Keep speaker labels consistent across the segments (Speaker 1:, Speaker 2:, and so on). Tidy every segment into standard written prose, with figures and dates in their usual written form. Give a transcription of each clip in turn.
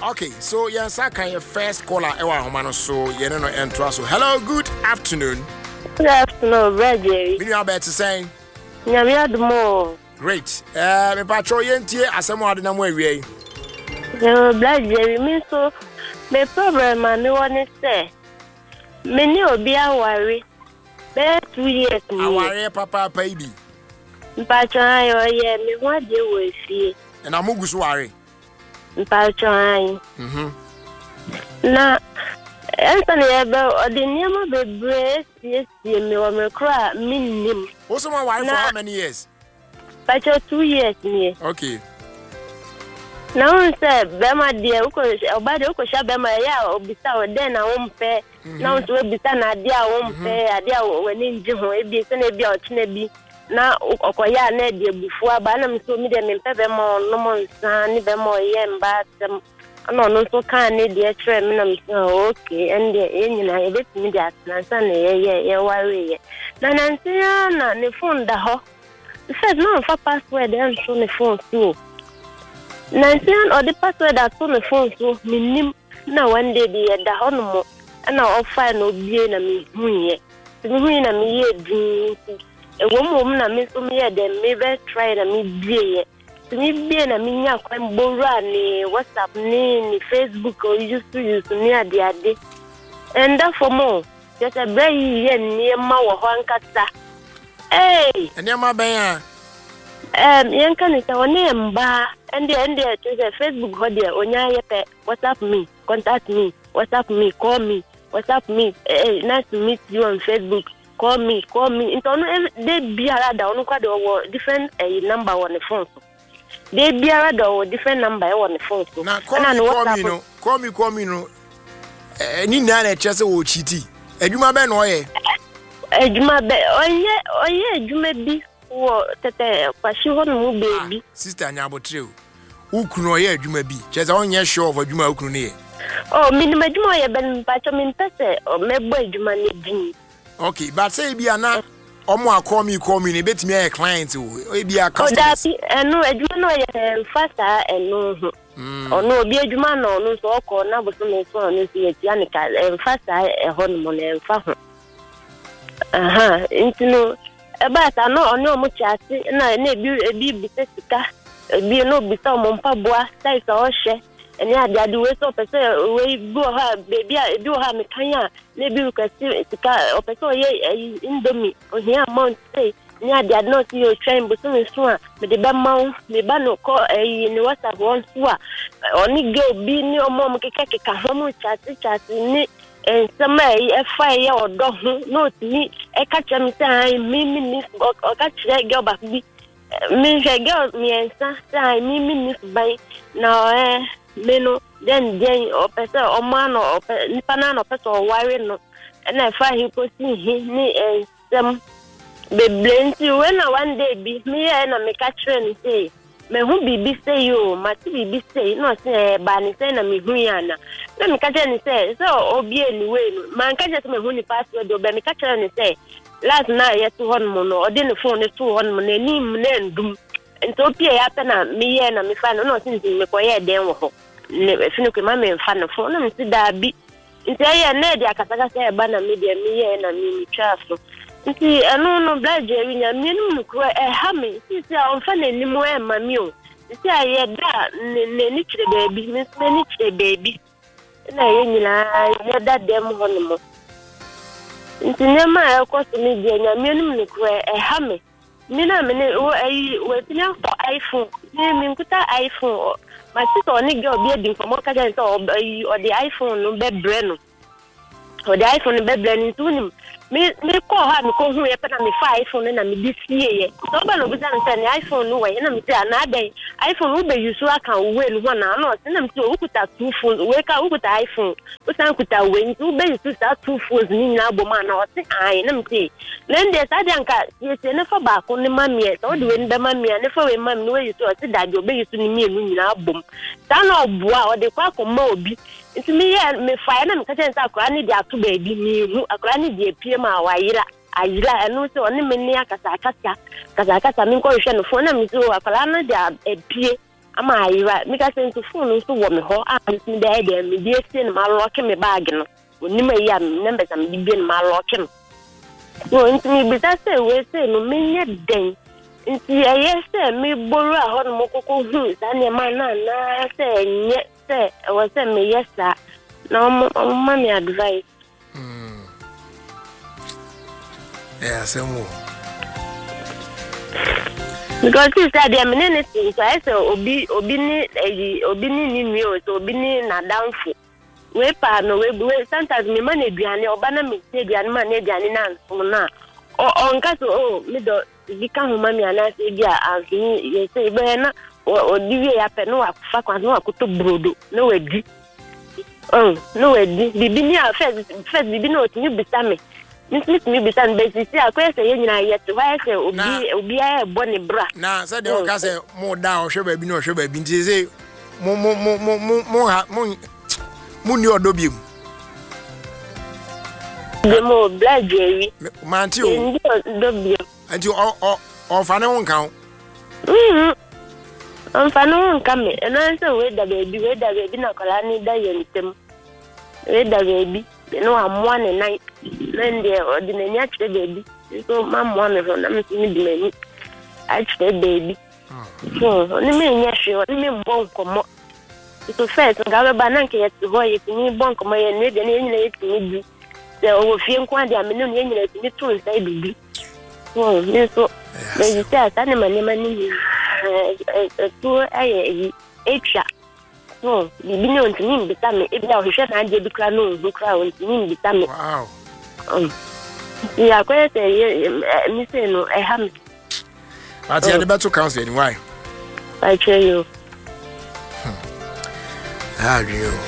Speaker 1: Okay, so yes, I can your first caller ewa homano so you know enter so. Hello, good afternoon.
Speaker 2: Good afternoon, Reggie.
Speaker 1: Me you about to say?
Speaker 2: Nyamiad mo.
Speaker 1: Great. Me patro yentie asemo ade na mo awie.
Speaker 2: Yo Reggie, me so me problem ani woni say. Me ni obi aware. Be 2 years ni.
Speaker 1: Aware papa baby.
Speaker 2: Mpatro ayo ye me ho de wo fie.
Speaker 1: And amugu so ware.
Speaker 2: Mpatro ayo. Na Anthony ebe odiniama bebre sie me wa me kra minnim.
Speaker 1: Also my wife for how many years?
Speaker 2: Mpatro 2 years ni.
Speaker 1: Okay.
Speaker 2: Now say bema dia uko obade uko sha bema ya obisa ode na wompe na so obisa na dia wompe adia wani nji ho ebi se na bia otene bi na okoya na dia bufu aba na mso mi de mempe bema no monsa ni bema oyemba tem ana no so kan ne dia tre me na mso okay ende enyina ebetimi dia atlansa na ye ware na nansi na ne phone da ho said no for password and so ne phone too. Nansian or the password that on the phone so minim na one day be at the honomo and I'll find no being a me huye. The me na me ye a woman a miss me then maybe try to me be to me being a minya kwem bora ni WhatsApp ni Facebook or used to use near the day. And that for more just a very near ma wa kata. Hey,
Speaker 1: and my baya.
Speaker 2: Yanka ni tawane mba ende to Facebook hodia onya yepe WhatsApp me, contact me, WhatsApp me, call me, WhatsApp me. Nice to meet you on Facebook. Call me. Into they biara da onu kwa do different number on the phone. They biara da different number on the phone.
Speaker 1: Na call me no. Ni na na chese wo chiti. Adwuma be no ye.
Speaker 2: Adwuma be oye adwuma bi wo tete kwashi ho no baby.
Speaker 1: Sister Nyabotre o. Ukunu oye adwuma bi. Chese onye sure of adwuma ukunu ne ye.
Speaker 2: Oh, minimum adwuma ye ben pacho min pese mebo adwuma ne din.
Speaker 1: Okay, but say bi ana omo call me ne betimi a client o. E bi a customer.
Speaker 2: No adwuma no ye faster eno. Ono obi adwuma no so okọ na bo so me so no si etia ne ka faster e ho no mo na fa ho. Aha, intino eba ta no ono mo chati na ebi bisika ebi no bisa mo mpaboa sai so ohye eni ade we so pese we go ha baby ebi ha me kanya na ebi ka sika o pese ye indomie ohia amount say ni ade no si o train bo so me so a me de ba mawo me ba no ko ni WhatsApp won so a oni ge obi ni omo mo keke ho mo chati ni somebody fire or dog no me a catch me say me or catch that girl back me girl me and say me by now meno then or person or man or nipanan or person or wiring no and I find he could see me some be plenty when I one day be me and I make a train say me hu bibi say yo mati bibi say no say ba ni say na me hu yana na me ka tell ni say so obi anyway no man ka just me hu ni password obi me ka tell ni say last night ya to hon mo no odi ni phone to hon mo na ni mu na ndum nto pia ya pe na me ye na me fa no since me ko ye den wo ho ne finu ke ma me fa no phone na me si da bi nti ya na dia kasaka say ba na me dia me ye na me traso nti no blaje winya mienu ko ha me si on fa na ni mo e ma mi o si aye da ni chire baby me ni chire baby na ye nyina ye da dem ho no mo nti ne ma e ko so mi dia nya mienu ko ha me ni na me ne we tinya for iPhone ni mi nkuta iPhone ma si to ni ge obi edi nfomo ka je so o the iPhone no be bre no o the iPhone be bre ni tunim me call ha me ko hu ye pe na me fa iPhone na me disie ye so ba no bi san say iPhone no we na me say na dey iPhone wo be use aka we no na no say na me say wo kuta two phones we ka wo kuta iPhone wo san kuta we ni wo be use that two phones ni na bo ma na o say ai na me say then dey say anka ye say na fa ba ko ni mami e so de we nda mami e na fa we mami no we use o say daddy o be use ni mi enu nyina bom sa na obua o de kwa ko ma obi nti me ye me fa na me ka say akora ni de ato baby ni hu akora ni de pie ma wayira ayira enu se oni me ni akasa min ko hwe no fo na me so akora na de epie ama ayira me ka sense phone so wo me ho am me dey dey me dey see na lock me bag no oni ma ya number am di bi na lock no so ntimi bi ta say we say no me nye den nti eye say me boru a ho no mokoko hu sa ne ma na say nye say we say me yes sir na ma me advice
Speaker 1: yeah semo
Speaker 2: because he said there many things so I say obi ni nwi o so obi ni na downfall we pa no we sometimes me man eduane oba na me say eduane man eduane na so na o nka so me do bi ka ho ma me ana say bi a anfini ye say be na o diwe ya pe no akufa kwa no akoto brodo no we di no we di bibi ni a first bibi no otini bisa me me be san besi akwa say nyina yet why say obi aye boni bra
Speaker 1: na say de o ka say mo da o hwe ba bi no hwe ba bi nti say mo ni odobiem
Speaker 2: demo blajewi
Speaker 1: manti o
Speaker 2: odobiem
Speaker 1: anti o fa ne won kan
Speaker 2: on fa no won kan me na say we da baby na kola ni da yentem we da baby no amwa ne nai nende ordinary actually baby so mamwa me from na me di mani actually baby so ni me nya hwe ni me mbon komo so first nga ba na nke yet ho yet ni bon komo ye ne de ne nyina yet ni du se o fie nkwa de amene no ye nyina yet ni tun sai bibi so ni so be ji asa ne mane mani to aye echa no bibi ne ontini mbita me ebia o hwe na ade bi kra no hu kra ontini mbita me
Speaker 1: wow
Speaker 2: yeah kwete me say no I have
Speaker 1: but you the better counsel anyway
Speaker 2: I tell you
Speaker 1: how do you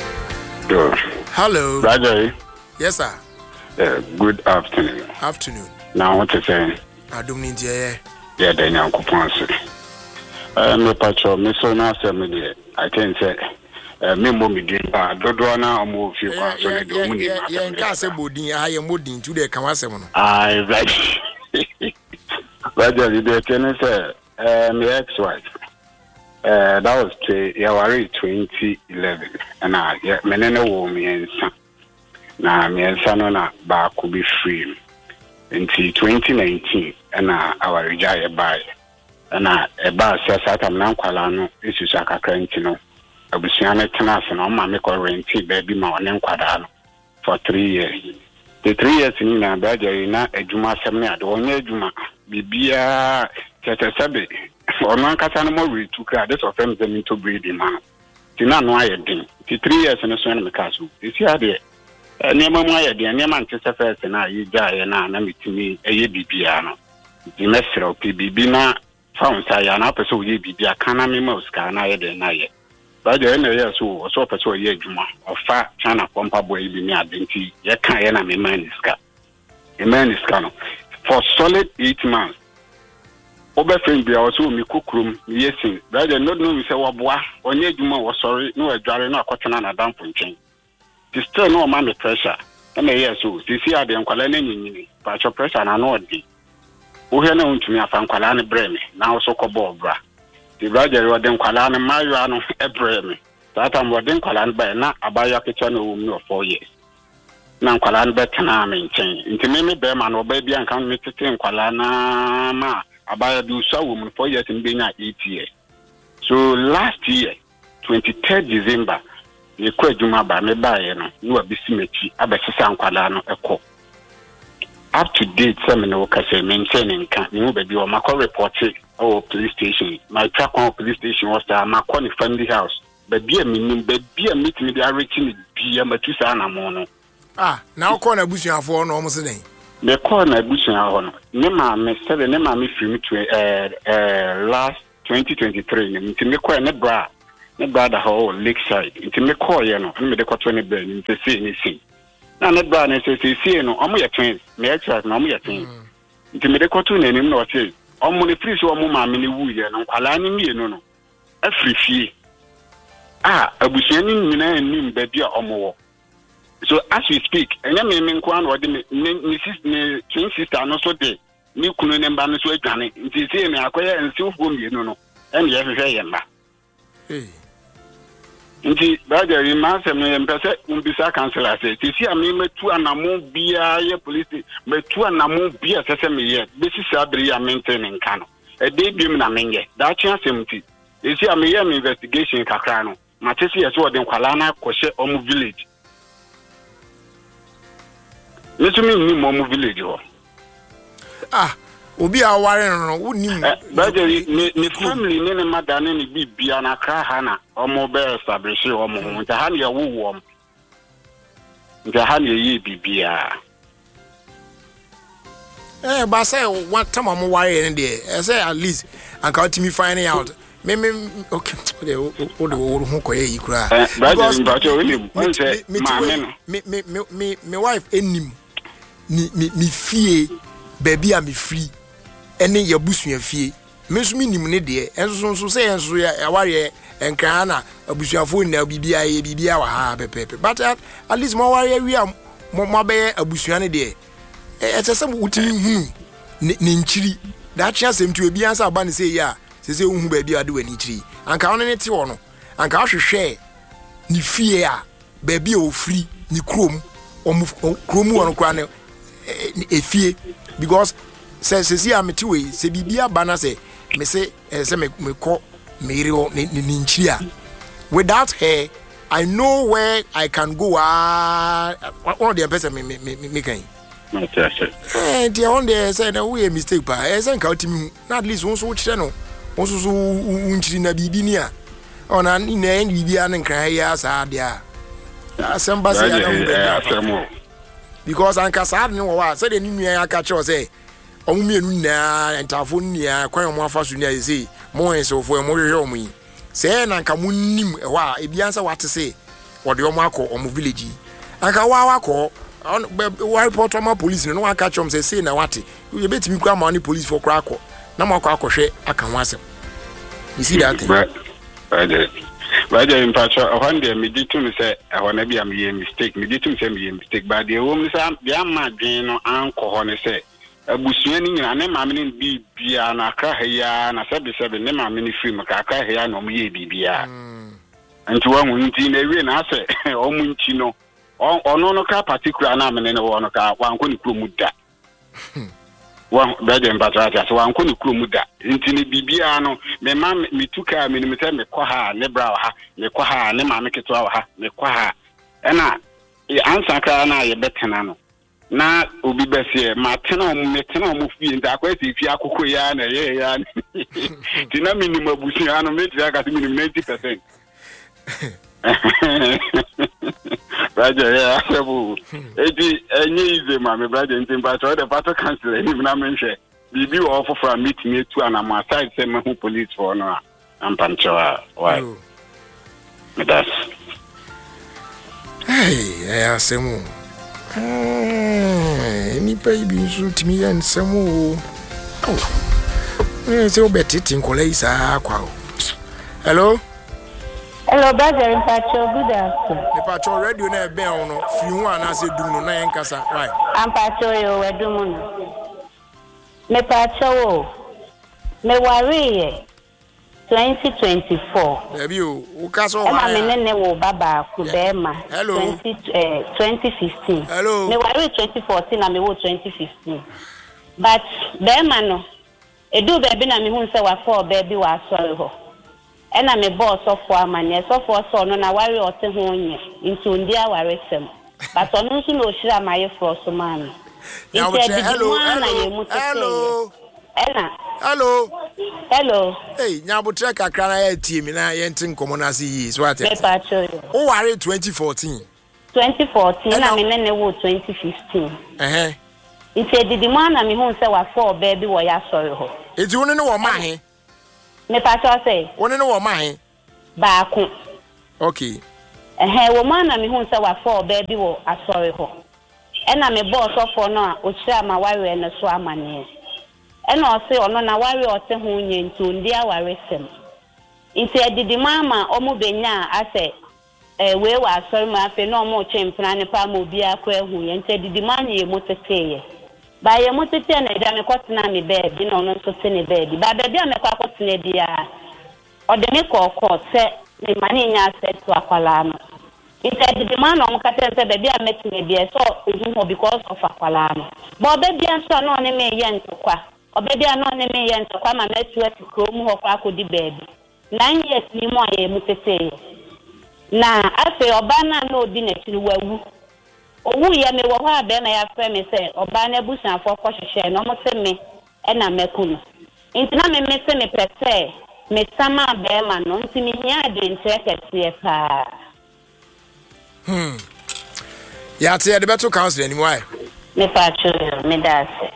Speaker 1: hello
Speaker 3: Raja
Speaker 1: yes sir
Speaker 3: good afternoon now what to say
Speaker 1: adum ni die
Speaker 3: yeah then yankopon se me pacho me so na say me dey I think say me mo me din pa dodo na omo fi kwa so ne do mu ni
Speaker 1: ye nka se bodin ha ye modin tu de kan wasem no
Speaker 3: right Raja the dey tell say me ex-wife that was January 2011 and me ne wo me ensa na me ensa no na ba ko be free until 2019 and our retire by and e ba sasa tam na nkwala no isusu akakra ntino abusuane tenase na ma me ko renti baby ma one nkwada no for 3 years the 3 years ni na baja na adwuma asem ne ade onye adwuma bibia tetesebe ono ankasa no mo retu kra this of them to breed man tina no ayedin the 3 years no so na me kaso isi ade niema mu ayedin niema ntese first na yija ye na mitimi eye bibia no di mesro bibi na found ya na person ye bibia kana me mouse kana ayedin na ye baja na ye so person ye adwuma ofa chana pompa boy bi ni adenti ye kan ye na me maniska no for solid 8 months oba friend bia also mi kokrom yesin baja no me say woboa onye adwuma wo sorry no adware no akotena na dampo nchen still no man pressure na ye so sisi ade nkwala na nyinyini pa cho pressure na no odi wo he na untumi afa nkwala na breme na wo so kobo bra the brother wo de nkwala na mayo no e breme tata mo de nkwala na ba na abaya kecha na wo no 4 years na nkwala na betena me nchen ntimi me be ma no ba bia nkan me tete nkwala na ma abaya du so wo mo 4 years mbe nya 8 years so last year 23rd December ye kwa juma ba me bae no ni wa bisimechi abesisa nkwala no ekọ up to date some no ka say maintain nka ni mo ba bi o makọ report o police station my track on police station was there makọ ni family house ba bia minim ba bia meet me dia reaching bia matusa na mo no
Speaker 1: na o ko na busuafo no o se den
Speaker 3: me ko na busuafo no ne ma me sebe ne ma me film to last 2023 ni me ko ne bra ne brother ho lakeside nti me call ye no me de kwato ne bra ni se ni si na ne brother ne se no omo ye twins me extra na omo ye twins nti me de kwato ne nim na o se omo ne free so omo ma me ne wu ye no kwala ni mie no afrifie abusuani nyina nim ba bia omo wo so as we speak enya me nkwa na ode ni twin sister no so de ni kunu ne mba no so adwane nti se me akoye nsi ufo mie no ene ye hwehwe ye mba Nti Brother Imase me mpese mbisa councillor say ti si ami metu anamo bia ye police metu anamo bia sese me ye besi sabri ya maintain nka no e dey bim na menye da chia semti e si ami ye investigation kakra no matesi ye so odin kwala na kohye omu village metumi ni mo village ho
Speaker 1: obi a ware no wonim
Speaker 3: Brother me family ne madane ne bibia na kra ha na omo be establish omo ho nta ha ne ye wo nta ha ne ye bibia
Speaker 1: but say one time am ware in there say at least and count me finding out me okay o ho koye yi kura me wife enim me fie baby am free ene yabusuan fie mesumi nim ne de enso say enso ya ware enkra na abusuafo na bibia wa ha pepepe but at least mo ware wi am mo be abusuan ne de etese mo utimi hu ne nchiri da chia sem tu obi ansa aba ne say ya se hu ba bia de wani chiri anka won ne te wo no anka ahwehwe ni fie a ba bia o free ni krom krom won kwa ne efie because says see ametiwe se bibia bana say me say me ko mereo ni nchia without her I know where I can go one of the person me kan dia on there say na we mistake pa say nka otimi na at least won so kire no won so unchiri na bibi ni a ona ni na bibia na nkran ya sa dia asamba say na because anka sa ne wo wa say de ni nua aka che o say omumienu na entafo nia kwan mo afa so nia say mo ensofo mo hwehwe omu yi say na anka munnim e wa ebiansa wate say wode omo akọ omu village anka wa akọ wa report ma police no aka chom say na wate you betimi kwa ma ni police for kwa akọ na mo akọ hwe aka ho asem you see that thing
Speaker 3: But in Pacho, one day me did to say, I want to be a mistake. Me did to say me mistake, but the woman said, "The man, uncle, honey say, a bushing and a mammy be biana crahia and a 77 never many free macaca no me bibia." And to one in a real answer, O Munchino, or no car particular name and one car, one couldn't muda. One better in Patrata, so one couldn't muda. Intini bibiano, me mam me took a minimum me quaha, nebra, me quaha, nema make it to our me quaha. And I answer crana, ye betanano. Na ubi besi matena metena mufi nda kwesi fi akoko ya na ye ya tina minimum busi ano meti aka minimum 90%. Brother, yeah, abu edi enye ize ma me brother ntimba so the pastor cancel any na menhwe bibi wo ofo from meeting etu ana ma side say me hu police for no am panchoa why me das
Speaker 1: hey asemu ni baby so timi yan semu say obetiti nkola isa kwa hello
Speaker 2: brother Mpacho, good afternoon.
Speaker 1: Mpacho radio na ebe ono fi hu ana se dum no na yen kasa why
Speaker 2: Mpacho yo wedum no Mpacho me worry 2024
Speaker 1: ebi o kaso
Speaker 2: wa ma menene wo baba ku be ma 2015
Speaker 1: hello
Speaker 2: me worry 2014 na me wo 2015 but be ma no edu be na me hu se wa for be bi wa sorry ho ena me boss of amane so for so no na wari ote ho nye into ndi aware sem but onu nso no shira maye for so man
Speaker 1: hello hey nyabutre kakra na ya tie mi na ye ntin komo na si yi so ate o wari 2014
Speaker 2: na me nene wo 2015 ite didi man na me hu se wa for baby wo ya sorry ho
Speaker 1: iti woni ne wo ma he
Speaker 2: me Pacho say
Speaker 1: woni ne wo ma he
Speaker 2: ba ku
Speaker 1: okay
Speaker 2: wo man na me hu se wa for baby wo asori ho ena me boss of no a o chira ma ware na so amane ena o se ono na ware o te ho nye ntu ndi aware sem nti edidi mama o mu benya ase we wa asori ma afi no mo chempra ne pa mo bia kwa hu ye nti edidi man ye moteteye ba ye motete na ida me kwotena me bed no no so te ne bed ba bia me kwa kwotena bia
Speaker 4: or the make or court set the money said to Aqualano. He said the man on Catan said baby I met me be so because of Aqualano. But baby and so no name yen to qua. Or baby I no name yen to come and let you to Chrome or Quaco the baby. 9 years ni mo ye mutete. Na afe obana no di na chiri wawu. Owu ye me wo ha be na ya frɛ me sɛ obana busanfo kɔhwehwɛ no mo se me na meku no. Intina me se me pɛsɛ me sama be ma no nti me hia de nkyɛ kɛse pa.
Speaker 1: Ya te de beto council ani why?
Speaker 4: Me pa chu me da se.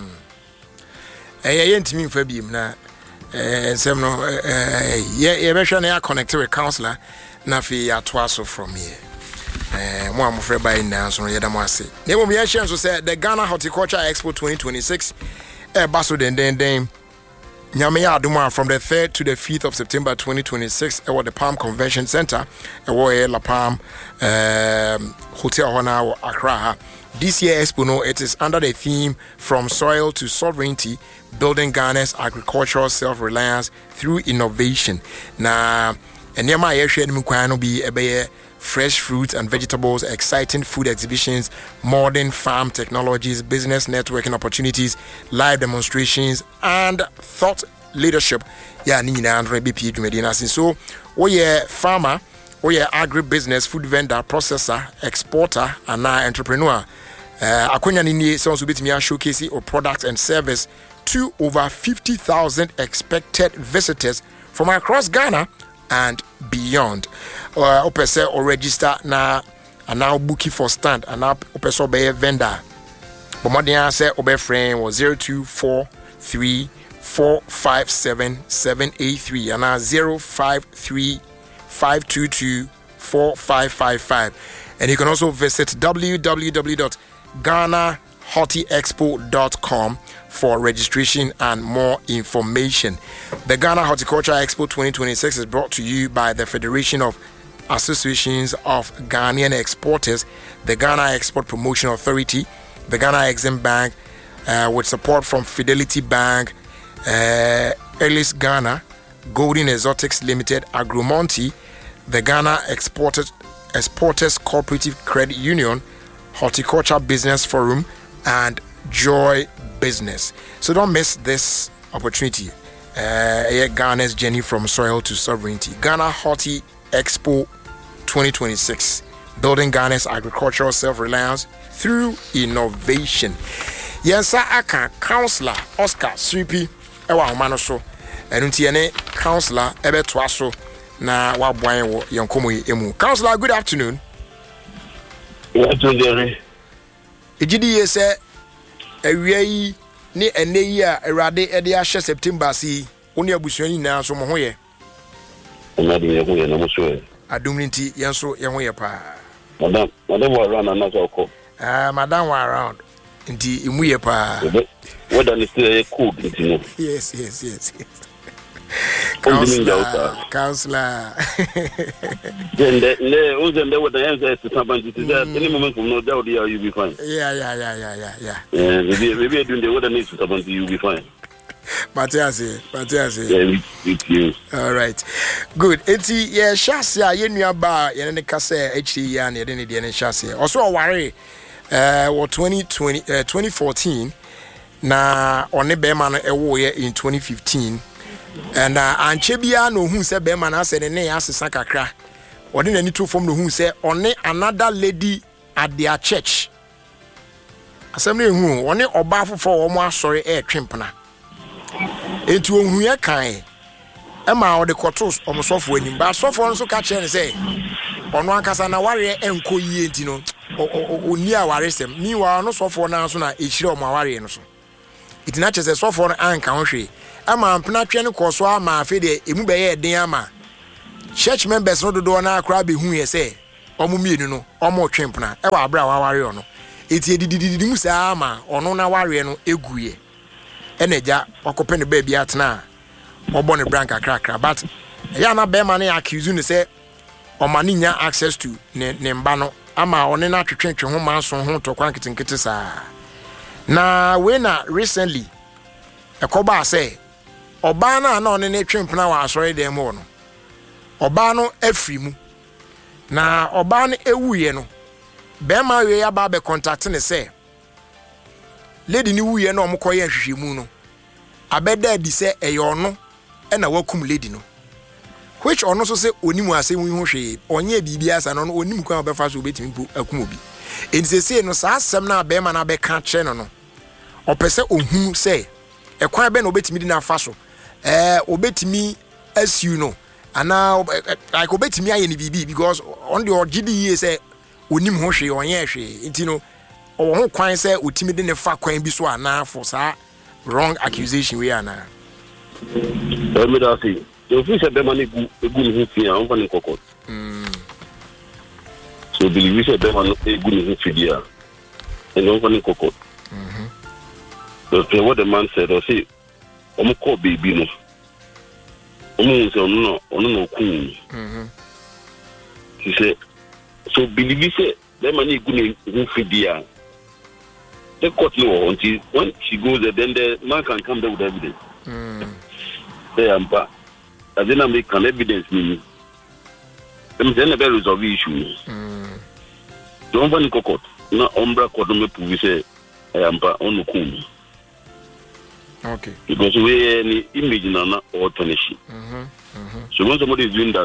Speaker 1: Ye ntimi mfa biem na sem no ye be hwe na ya connect with counselor na fi ya to aso from here. Mo amofre by na so ye da mo ase. Na mo ye share so say the Ghana Horticulture Expo 2026 baso den Nyame ya aduma from the 3rd to the 5th of September 2026 at the Palm Convention Center at La Palm Hotel Hona Accra. This year Expo no, it is under the theme From Soil to Sovereignty, Building Ghana's Agricultural Self-Reliance Through Innovation. Na enyama ye hwe nim kwan no bi ebeye fresh fruits and vegetables, exciting food exhibitions, modern farm technologies, business networking opportunities, live demonstrations, and thought leadership. Yeah, Nina and BP Medina. So, farmer, agribusiness, food vendor, processor, exporter, and entrepreneur. Akonya nini sounds to be me showcase or product and service to over 50,000 expected visitors from across Ghana and beyond. Opese or register na now booking for stand and now opese be vendor. But more than say obe friend was 0243457783 and now 0535224555. And you can also visit www.GhanaHortiExpo.com for registration and more information. The Ghana Horticulture Expo 2026 is brought to you by the Federation of Associations of Ghanaian Exporters, the Ghana Export Promotion Authority, the Ghana Exim Bank, with support from Fidelity Bank, Ellis Ghana, Golden Exotics Limited, Agromonti, the Ghana Exporters Cooperative Credit Union, Horticulture Business Forum, and Joy Business. So don't miss this opportunity. Ghana's journey from soil to sovereignty. Ghana Horti Expo 2026, building Ghana's agricultural self-reliance through innovation. Yensa aka Councillor Oscar Sripi ewa homano so. Enuntiene Councillor ebe toaso na wabwan wo yonkomo emu. Councillor, good afternoon.
Speaker 5: Good afternoon.
Speaker 1: Ejidi ye se ewiai ni ene yi a Awurade ede ahye September si woni abusuani na so mo hoye.
Speaker 5: Onadi ye hoye na mo so.
Speaker 1: Adumnti yenso ye hoye pa.
Speaker 5: Madam wa around na so ko.
Speaker 1: Madam wa around. Nti imu ye pa.
Speaker 5: Whether ni say cool nti no.
Speaker 1: Yes. Councillor.
Speaker 5: Then the what the answer is something to that any moment from no doubt you be fine.
Speaker 1: Yeah.
Speaker 5: Maybe doing the weather needs to something you be fine.
Speaker 1: Matthias.
Speaker 5: Yeah, with you.
Speaker 1: All right. Good. Enti yeah, Shasia ye nua ba ye ne ka say HT ya ne de ne Shasia. Also worry 2014 na one be man ewo ye in 2015. And Anchebia no who said Beman has said, "Nay, as a sakakra." Or didn't any two from the who said, "Only another lady at their church." Assembly who only obafu for almost sorry air trimpana. It will hear kind. Emma or the quarters almost off winning, but so for also catch and say, "On one casana warrior and co ye, or near warrism." Meanwhile, no so for now, so now each of my warrior. It's not just a so for an country. Ama mpena no koso ama afede emu be ye den ama church members no do na akra be hu ye say omo mienu no omo twempena e wa abra wa ware no eti edididi mu sa ama ono na ware no eguye eneja okope ne ba bia tena obo ne brank akra but ya na be ma na accuse no say o ma ni nya access to ne mba no ama one na twetwetwe ho ma so ho to kwa nkitinkiti sa na we na recently ekoba say Obana no ne twempena wa asori dem ho no ọba no afiri mu na ọba no ewuye no bema we ya ba be contact ne say lady ni wuye na omkoye hwehwemu no abeda di say eyono na wakum lady no which ono so say onimu ase hu hwe onye bibia asa no onimu kwa obefa so obetimi bu akum obi ensese no sa asem na bema na be ka che no opese ohunu say ekwan be na obetimi di na afa so obetimi asiu no ana like obetimi aye ni bibi because on the OGD say onim ho hwe onye hwe nti no o ho kwan say otimi de ne fa kwan bi so ana for sa wrong accusation we ana
Speaker 5: me da see you feel say be man egu ni ho fi an fa ni kokot so believe say be man egu ni ho fi dia and on fa ni kokot so what the man said or say omo call baby no omo say ono ku he said so believe say the man egu ni ho fi dia the court no until when she goes there then the man can come there with evidence ampa adena make an evidence ni them say never resolve the issue don't want to court na ombra court me prove say ampa onu kum
Speaker 1: okay
Speaker 5: because we any image na or punish so when somebody is doing that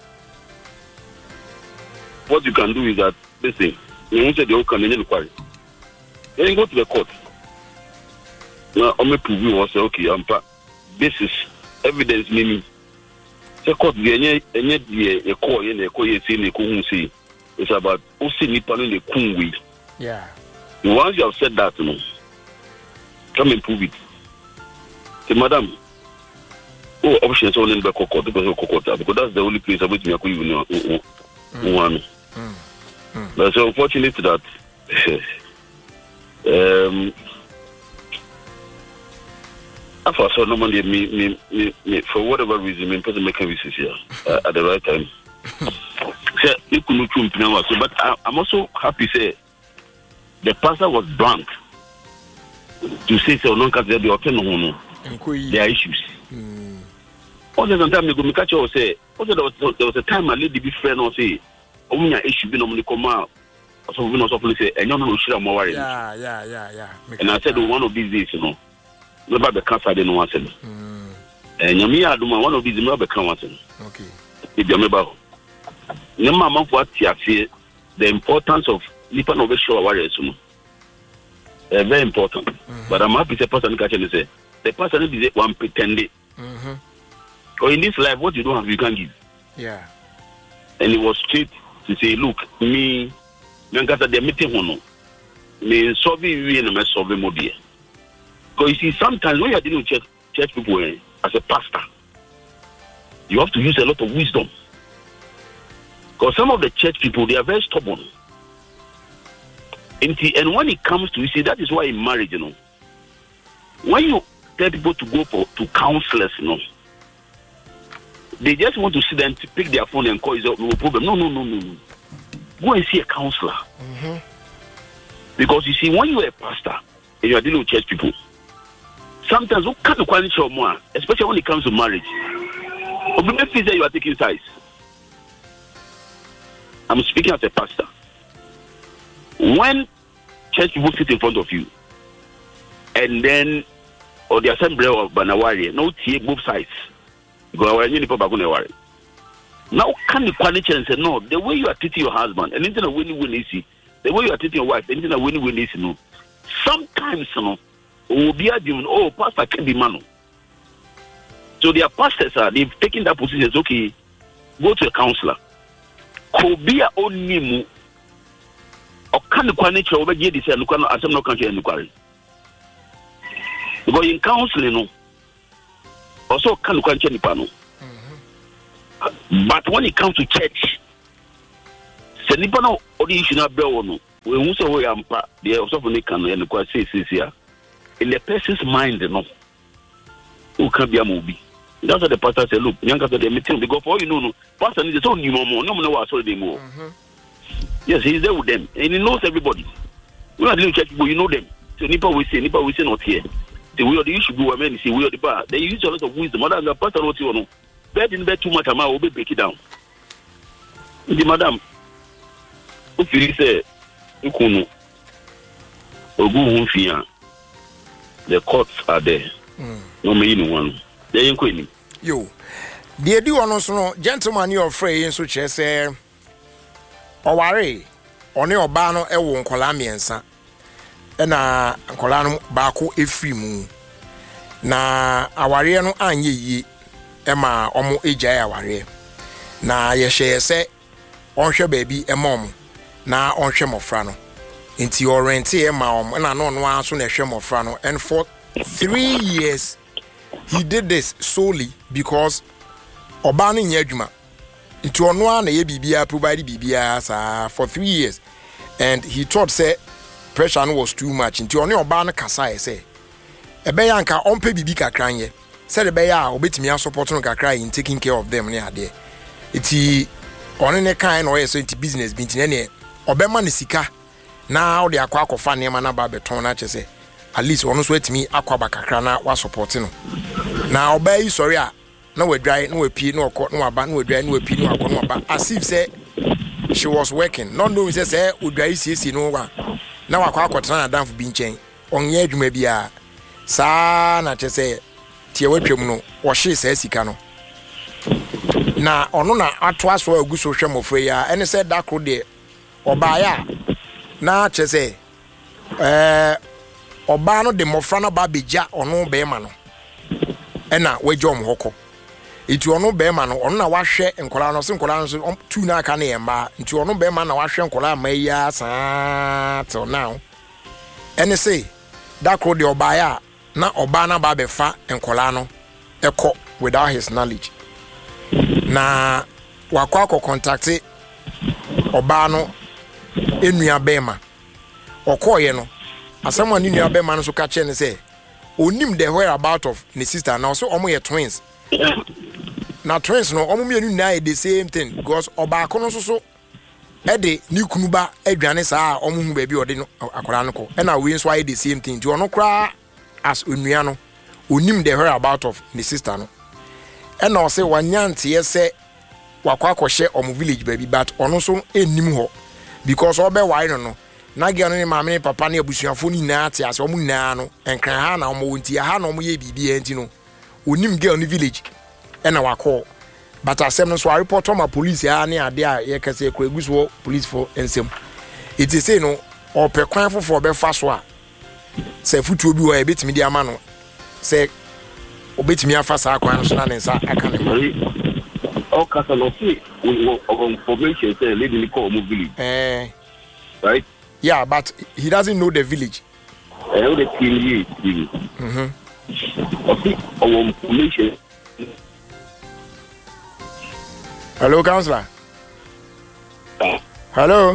Speaker 5: what you can do is that listen you want to the can inquiry then go to the court na me prove you say okay ampa this is evidence meaning the court the enye the call ye na call ye say na ko hu say it's about o see nipa no le kun we
Speaker 1: yeah
Speaker 5: once you have said that no come and prove it say madam options only in the court because that's the only place about me you know one but so unfortunate that I saw no money me for whatever reason me person making this here at the right time. So you couldn't so but I'm also happy say the pastor was blunt to say so non cause the open no there are issues. Also sometimes me go me catch you say also there was a time my lady be friend or say omunya issue be no money come out so we no so say and no shira more worry.
Speaker 1: Yeah.
Speaker 5: And I said one of these days you know never be cancer dey no want say nyame aduma one of these never be can want say
Speaker 1: okay
Speaker 5: e be ameba nyama man for atiafe the importance of nipa no be sure warriors no very important but I'm happy say person catch me say the person is one pretend or in this life what you don't have you can give
Speaker 1: yeah
Speaker 5: and it was straight to say look me ngata the meeting hono me solve we na me solve mo dia. Because you see, sometimes when you are dealing with church people as a pastor, you have to use a lot of wisdom. Because some of the church people, they are very stubborn. And when it comes to, you see, that is why in marriage, you know, when you tell people to go to counselors, you know, they just want to sit there and to pick their phone and call you no problem. No. Go and see a counselor. Because you see, when you are a pastor and you are dealing with church people, sometimes you can't quality show more, especially when it comes to marriage. But feel that you are taking sides. I'm speaking as a pastor. When church people sit in front of you, and then or the assembly of Banawari, no take both sides. Go away, you need to worry. Now can you quality and say no? The way you are treating your husband, and anything a win-win is the way you are treating your wife, anything a win-win is no. Sometimes no. Oh, pastor can be man. So their pastors they've taken that position. Okay, go to a counselor. Could be a own name or can the quality over here this and asem no country and quarry. Because in counseling, no, also can the quality panel. But when it comes to church, Senipano or the issue not bell no. We won't say we am part. They also can and the say here. In the person's mind, no, who can be a movie. That's what the pastor said. Look, young after the meeting, they go for you know, pastor needs his own new more. No one knows what they more. Yes, he's there with them, and he knows everybody. We are doing church people, you know them. So Nipa we say not here. The way of the issue go, I mean, see, we are the bar. They use a lot of wisdom. Other than the pastor, what you know, bed in bed too much amount will be break it down. The madam, if you say, Ukunu, Ogu the courts are there. No meaning one. They ain't quitting.
Speaker 1: Yo, the do on no gentleman you're afraid in such as or worry on your banner a won't colamiansa. And colano baku a free moon. Na awariano anye Emma omo eja aware. Na ye share say onhwe baby e mom na onhwe mofra no. Inti orenti e ma na no no anso na hwe mofra no, and for 3 years he did this solely because oba no nya adwuma. Inti ono a na ye bibia provide bibia sa for 3 years, and he thought say pressure no was too much. Inti ono oba no kasa say ebe yanka onpe bibi kakran ye said ebe ya obetimi support no kakra in taking care of them ne ade iti one ne kan no so into business bi ntine ne obema ne sika na ode akwa akofa ne ma na ba beton na chese at least ono so etimi akwa ba kakra na wa support no na oba yi sorry a na wadrai na wapie na okọ na waba na wadrai na wapie na akọ na waba as if say she was working not knowing say wadrai siesie no wa na wakọ akọtena na danfo bi nchen onye adwuma bia sa na chese tie watwam no wo hye sa sika no na ono na ato aso aguso hwe mofre ya ene se dakro de obaaya na chese oba no de mofra na ba beja ono be ma no ena wajom hoko itu ono be ma no ono na wahwe nkola no se nkola no so tu na aka na yemba nti ono be ma na wahwe nkola ma ya sa till now ene se dakro de obaaya na oba na ba befa enkola no eko without his knowledge na wakwa ko contact oba no enua bema okoye no asama ni nua bema no so ka che ne say onim the whereabout of ne sister now so omo ye twins na twins no omo mienu na the same thing because oba ko no so e de ni kunuba adwane saa omo hu ba bi ode no akora no ko e na we so aye the same thing ti ono kra as onua no onim the whereabout of ne sister no and I say one yanti say wakwa kwhye omo village baby but ono so enim ho because obe why no na ge no ni mama ni papa na abusuafo ni na ate ase omo na no enkran ha na omo wonti ha na omo ye bibia enti no onim girl ni village and na wakọ but asem no so I report to my police ha na ade a ye kase ekọ eguso police for ensem it is say no opekwan fofo be fa so a say futuo bi wa e betimi di ama no say obetimi afa sa akwan so na nsa aka ne mari
Speaker 5: o kasa no see information say lady call mo village right
Speaker 1: yeah but he doesn't know the village
Speaker 5: o the TV okay our information.
Speaker 1: Hello counselor. Hello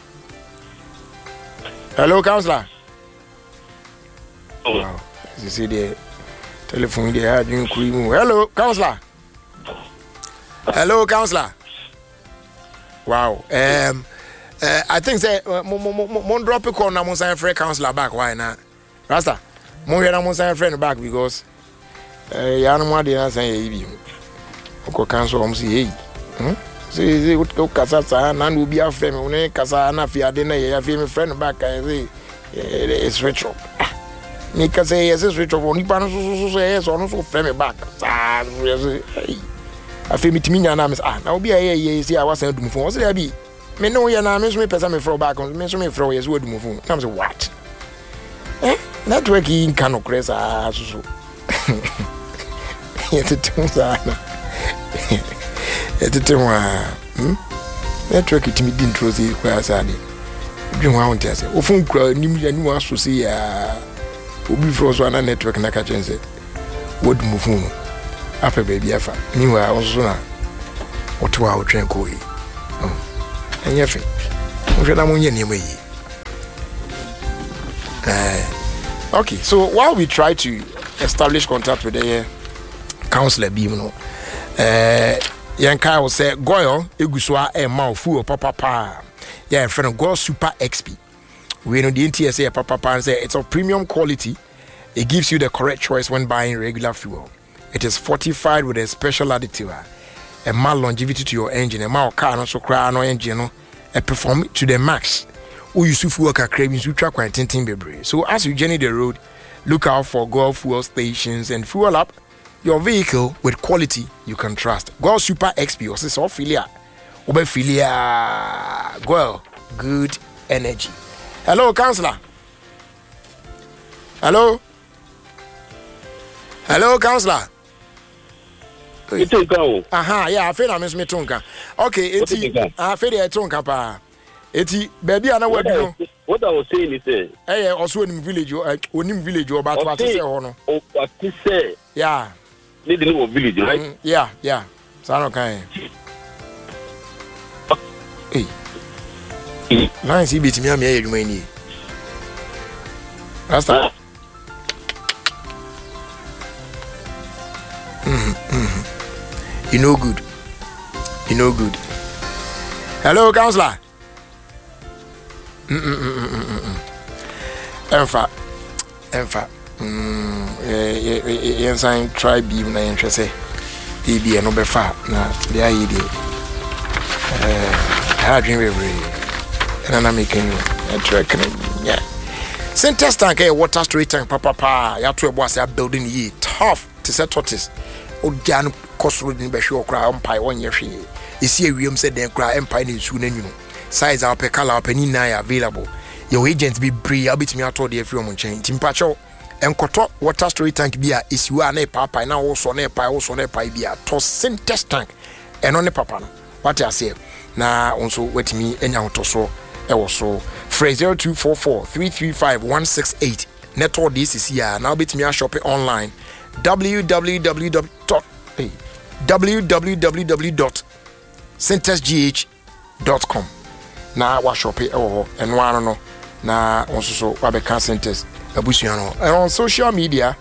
Speaker 1: counselor. Wow. You see the telephone they had you cream. Hello counselor. Wow. I think say mon drop a call na mon sign friend counselor back why na Rasta mon hear na mon sign friend back because ya no mo dey na say e bi ko cancel om say hey say what kasa sa na no bi afre me one kasa na fi ade na ya fi me friend back say it's switch up ni kasa yes switch up oni pa no so yes on so friend me back sa yes afi mitimi nya na me na obi aye say I was send dum phone say bi me no ya na me so me pesa me throw back on me so me throw yes we dum phone na me say what network in kano cresa so yete sana yete wa network itimi di introzi kwa asade dwi ho awon tiase ofun kura nim ya ni aso se ya obi fro so na network na ka chense wodum phone afa baby afa ni wa oso na oto a otwen ko yi enyefe o na mo nye ni yi. Okay, so while we try to establish contact with the counselor Bimno, Yanka will say Goyo Eguswa and Maufu or Papa. Yeah, friend of Goyo Super XP. We know the NTSA Papa and say it's of premium quality. It gives you the correct choice when buying regular fuel. It is fortified with a special additive. A more longevity to your engine. A more car no so cry no engine no. A perform to the max. Who you fuel car cravings you track quite bebre. So as you journey the road, look out for Gulf fuel stations and fuel up your vehicle with quality you can trust. Gulf Super XP or so filia. Filia. Gulf good energy. Hello, Councillor. Hello, Councillor. Aha, yeah, I feel I miss me tonka. Okay, I feel I tonka pa. Eti, baby, I know what
Speaker 5: I was saying is,
Speaker 1: eh, also in village, onim village, or about what to say, or no?
Speaker 5: Oh, what to say?
Speaker 1: Yeah,
Speaker 5: need to know village, right?
Speaker 1: Yeah. So okay. Hey, nice, he beat me. I'm here, you mean? That's that. You know good. Hello, Councillor. Enfa. Sign try beam na interest. Be no be far. Na they are here. I dream every. And I'm making a track. Yeah. Center tank water storage tank papa. Ya to boss ya building ye tough to set tortoise. Ojan cost road in Besho cry umpire 1 year. You see a William said then cry empire in soon and you know. Size our per color penny nine available. Your agents be brave, I'll be to me out of the film chain. Timpacho and Koto water storage tank beer is you are ne papa now also ne pie beer to center tank and on the papa. What I say now also wait me and out so also phrase 0244 335 168 network this is here now bit me a shop online www.centersgh.com na wa shop and one no na also so wabeka centers abusuano and on social media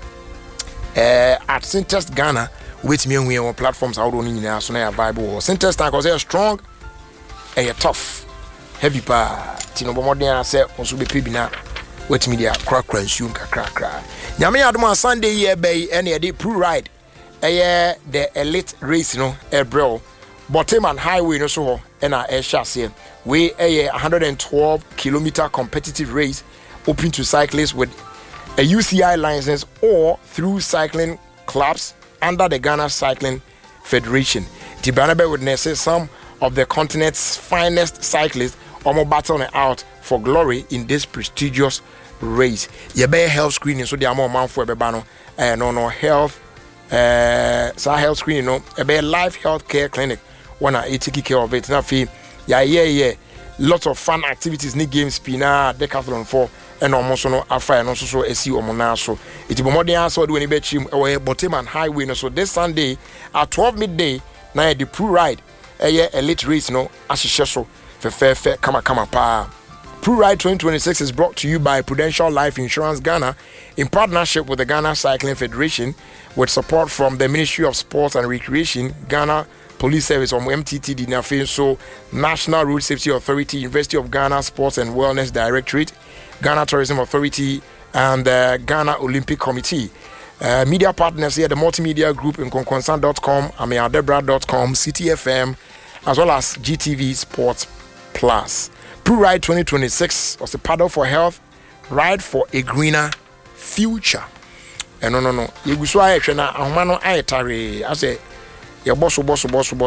Speaker 1: at Centers Ghana with me on platforms out on in so na Bible Centers tank was strong and tough heavy pa tino bomodin say also be pebina with media crack kakra nyame adom Sunday year bay any day pro ride the elite race no bro Bottom Highway no so and a chassis we a 112-kilometer competitive race open to cyclists with a UCI license or through cycling clubs under the Ghana Cycling Federation. The Banabe witnesses some of the continent's finest cyclists almost battling out for glory in this prestigious race. You better health screening so they are more man for bebano no health health screening no a better life health care clinic when I take care of it now fee yeah lots of fun activities ni games pina decathlon for and almost no afa and also so esi omona so it be more than so do any bet chim Bottom Highway no so this Sunday at 12 midday na the pro ride elite race no ashishe so fe kama pa. Pro Ride 2026 is brought to you by Prudential Life Insurance Ghana in partnership with the Ghana Cycling Federation with support from the Ministry of Sports and Recreation, Ghana Police Service on MTTD Nafin, so National Road Safety Authority, University of Ghana Sports and Wellness Directorate, Ghana Tourism Authority, and the Ghana Olympic Committee. Media partners here, the Multimedia Group in Concon.com, Ameadebra.com, CTFM, as well as GTV Sports Plus. Pro Ride 2026 was a paddle for health, ride for a greener future. And no. You go so I na ahomano ayetare. I say your boss and mo.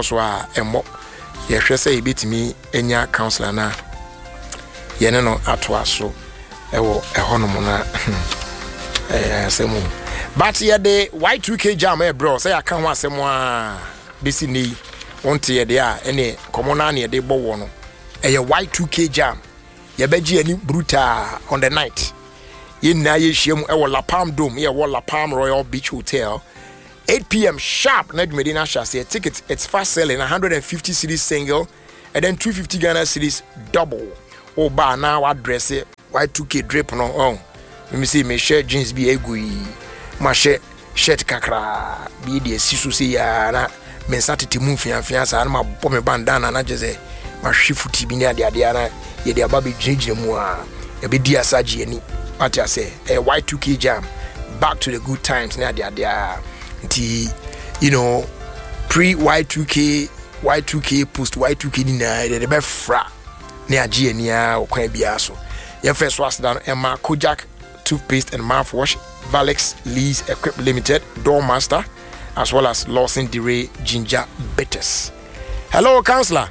Speaker 1: You hwe say e betimi enya counselor na. Ye no atoa so. Ewo ehonom na asemu. But ye the Y2K jam bro say aka ho asemu a besi nei. Wonte ye de a ene komona na ye de bo no. A Y2K jam. Yabeji any brutal on the night. In Nayeshim, La Palm Dome, La Palm Royal Beach Hotel. 8 p.m. sharp. Ned Medina Chassis. Tickets, it's fast selling 150 cedis single and then 250 Ghana cedis double. Oh, bar now address it. Y2K drip no on. Let me see, my shirt jeans be a gui. My shirt kakra. Be the Sisu see ya. Mensati move fiança and my bomb bandana. And I just say. Mashifuti binia dia ye dia baby jinjin mu a e be dia saji ani what I say a Y2K jam back to the good times na dia You know, pre Y2K, post Y2K ni na de be fra ne age ania okwan bia so. Your first was down Emma Kojak toothpaste and mouthwash, Valex Lee's Equip Limited, Doormaster, as well as Lawson DeRay Ginger Bitters. Hello, Councillor.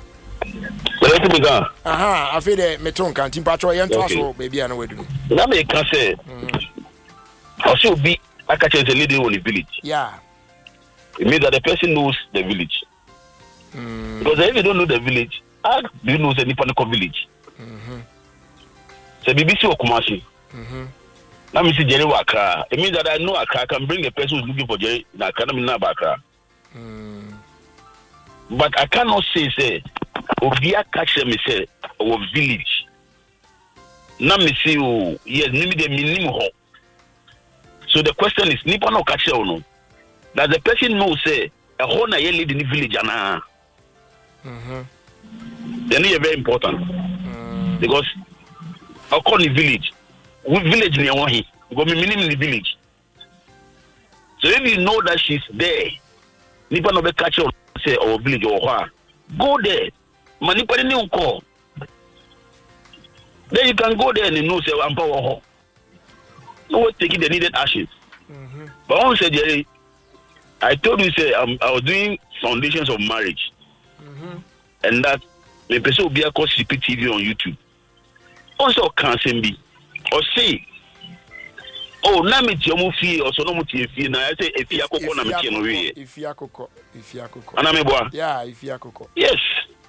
Speaker 1: I feel the Meton can't patro yen to baby and we do.
Speaker 5: Now me can say also be I catch a lady on the village.
Speaker 1: Yeah.
Speaker 5: It means that the person knows the village. Because if you don't know the village, how do you know the Nipaniko village? So BBC or Kumasi. Now me see Jerry Waka. It means that I know Accra can bring a person who's looking for Jerry in Accra, not Accra. But I cannot say Obia catch them say our village. Now me see yes, maybe the minimum. So the question is, Nipa no catch or no? That the person knows say a whole na lady in the village ana. Then it's very important because I call the village. We village near one here. Go me minimum in the village. So if you know that she's there, Nipa no be catch or say our village or what? Go there. Manipa ni call. Then you can go there and you know say I'm power. No taking the needed ashes. But I said, Jerry, I told you say I was doing foundations of marriage, and that the person will be a called CPTV on YouTube. Also, can't be or say, oh, na me tiamu fi or so no muti fi na I say if you akoko na me tiamu we.
Speaker 1: If you akoko.
Speaker 5: Anameboa.
Speaker 1: Yeah, if you akoko.
Speaker 5: Yes.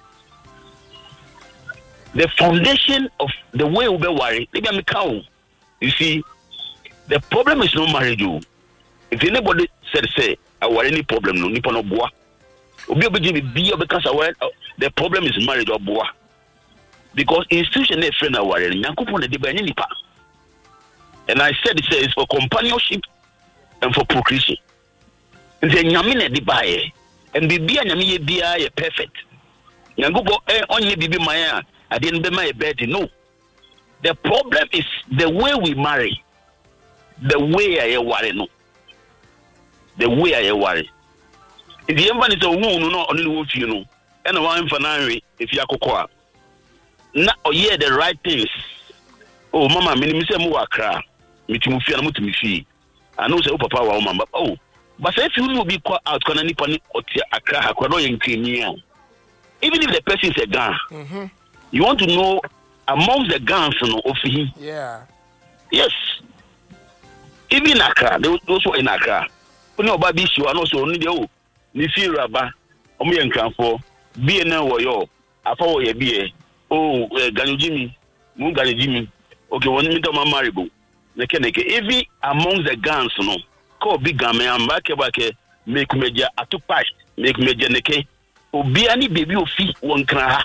Speaker 5: The foundation of the way we be worry, maybe I'm cow. You see, the problem is not marriage. If anybody said say I worry any problem no nipa no boa. Obi be because the problem is marriage or boa. Because institution is friend worry nyankopon de be nipa. And I said it is for companionship and for procreation. And the nyame de bae and bibia nyame bia ye perfect. Nyankopon onye bibi maya I didn't be my bed. No. The problem is the way we marry. The way I worry. No. The way I worry. If the everyone is a woman, no, only wolf, you know. And a one for nine, if you are cocoa. Now, yeah, the right things. Oh, Mama, Minister Muakra, Mitimufi and Mutimifi. I know, say, oh, Papa, woman, but oh, but if you will be caught out, can any panic or Accra, Aquado in Kenya. Even if the person is a gun. You want to know amongst the guns of him?
Speaker 1: Yeah.
Speaker 5: Yes. Even in Accra, those who are in Accra. You know, Baby, you are also only the Nifi Rabba, Omian for BNL or yo, Apo ye be. Oh, Ganu Jimmy, Mungani Jimmy. Okay, 1 minute of my maribo. Even amongst the guns, no. Call big game and back, make media at to patch, make media neke. Or be any baby of feet one cry.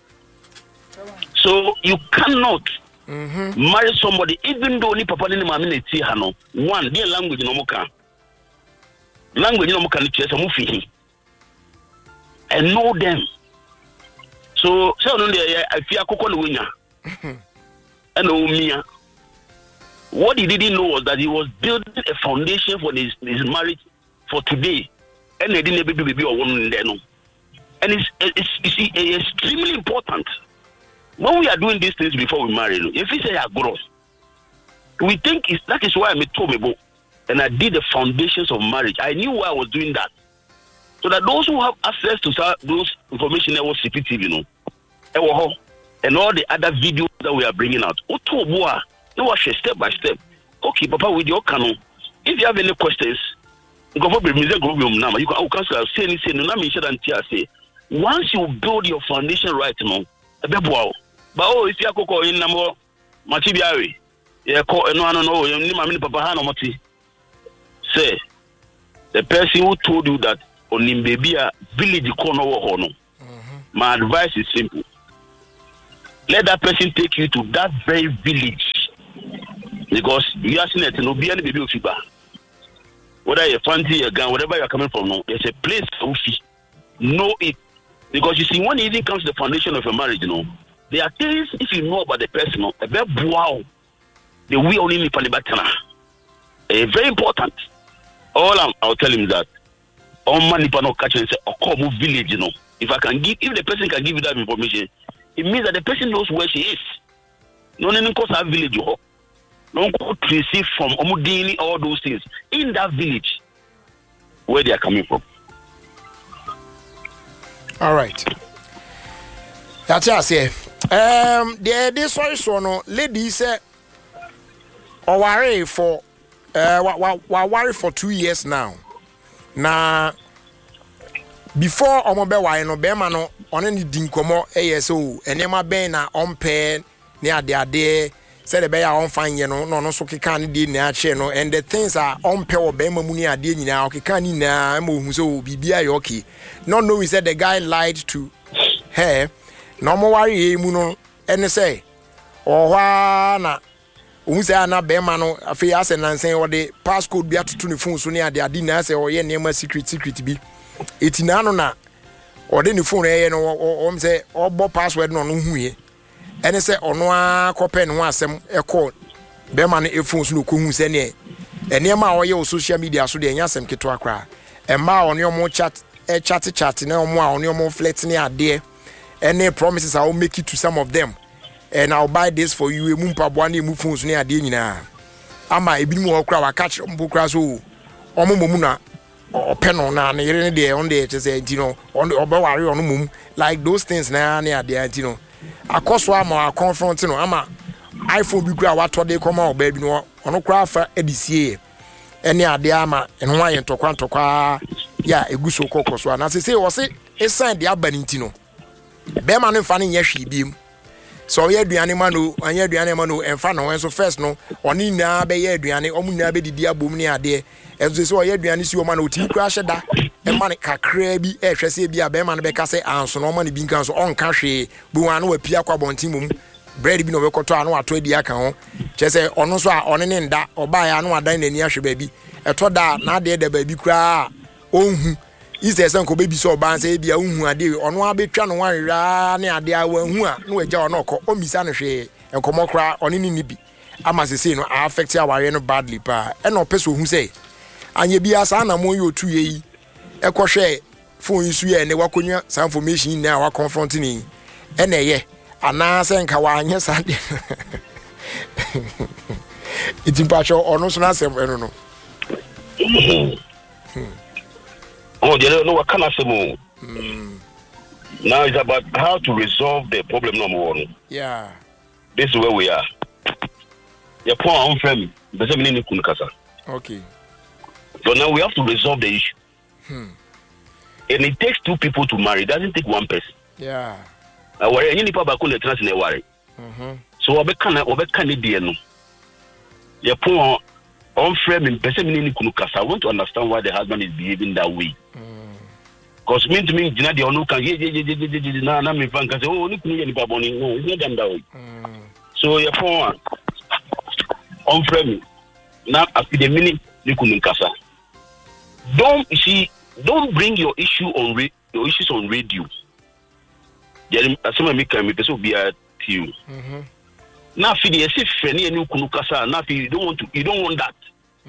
Speaker 5: So you cannot marry somebody even though ni papa ni mama na ti ha no. One, their language no muka. Language no muka ni chese mu fi. And know them. So no dey I fear akoko no wonya. And Omia. What he didn't know was that he was building a foundation for his marriage for today. And they didn't baby or one there no. And it's extremely important. When we are doing these things before we marry, if we say gross, we think that is why I told me, and I did the foundations of marriage. I knew why I was doing that, so that those who have access to those information that was CPTV, and all the other videos that we are bringing out. No, step by step. Okay, Papa, with your canon. If you have any questions, go for the music group number. You can cancel. Say. Once you build your foundation right now, but oh, if you are cocoa in number, Matibiari, no, you need Papa Hanomati. Say, the person who told you that on Nimbebia village corner or no. My advice is simple. Let that person take you to that very village. Because you are seeing it, no be any baby of Fiba. Whether you're fancy, a gun, whatever you're coming from, no, there's a place to know it. Because you see, when it even comes to the foundation of a marriage, there are things, if you know about the person, wow, the we only need for the very important. I'll tell him that on money no catch and say Okomo village, you know. If the person can give you that information, it means that the person knows where she is. No cause our village, no go receive from Omudini, all those things in that village where they are coming from.
Speaker 1: All right. That's what I say. This one, no lady said, or worry for worry for 2 years now. Now, before Omobewa no Bema no on any dinkomo ASO and Emma Bena on pen near the ade said the bear on fine, no so can did no and the things are on pay or Bema Muni are did now, can na so be yoki. Not knowing said the guy lied to her. No more worry, Muno, and say, or na. Unsa na Bema no afi ase nan sen wo de passcode bia tutu ne phone so ne ade ade na ase wo ye ne ma secret bi etina no na wo de ne phone ye no wo say obo password no no huye ene se ono a copy ne ho asem e call Bema no e phone so no ko hu se ne ene ma wo ye o social media so de enya asem keto akra e ma ono mo chat na omo a ono mo flirt ne ade ene promises I will make it to some of them. And I'll buy this for you. Mumpa bwani mu phones ne ade nyina. Ama ebi mu okra wa catch mbokra so. Omo momuna openo na ne yere ne de on de say ntino on obeware on mum like those things na ne ade ntino. Akoso ama confront no ama iPhone bi kura wa to de koma oba bi no ono kura fa edisie. Ene ade ama eno wa yentokwa ya eguso kokoso na se wo se esan de aba ntino. Be ma no fa ne nya hwi biem. So ye aduane ma no anya aduane ma no emfa no enso first no oni na be ye aduane omu na be didi abom ne ade enso so ye aduane si o ma no ti kura hyeda e ma ne kakra bi e hwese bi a be ma no be ka se anso no ma ne bi nkan so on ka hwe bu wan no apia kwa bontin mum bread bi no be koto anu ato adi aka ho che se ono so a one ne nda oba ya anu adan nani ahwe ba bi eto da na ade da ba bi kura onhu ise sen ko bebi so ban se bia unhu ade ono abetwa no wanra ne ade a wanhu a no agya ono ko omisa no hwe enkomokra oni ni bi ama se no affect aware no badly pa e no peso hu se anye bia sa na mo yo tu yi e ko hwe phone su ye ne wakonwa some information na wa confront ni e na ye ana se nka wa anye sa de itimpacho ono so na sem eno no
Speaker 5: Oh, you know what can I say more? Now it's about how to resolve the problem number one.
Speaker 1: Yeah.
Speaker 5: This is where we are. Your poor own friend, okay. So now we have to resolve the issue. And it takes two people to marry. It doesn't take one person.
Speaker 1: Yeah.
Speaker 5: So your poor on frame in person I want to understand why the husband is behaving that way. Because mean to me, Jina the onu can na me fan can say, oh, no, it's not them that way. So your phone on frame now after the minute you couldn't kasa. Don't bring your issue on your issues on radio. Some make me person be at you. Now for the friend you couldn't kasa. Now you don't want that.